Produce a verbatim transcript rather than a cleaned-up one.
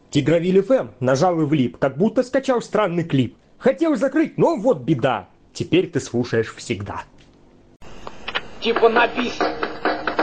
Тигровиль эф эм нажал и влип, как будто скачал странный клип. Хотел закрыть, но вот беда. Теперь ты слушаешь всегда. Типа на пись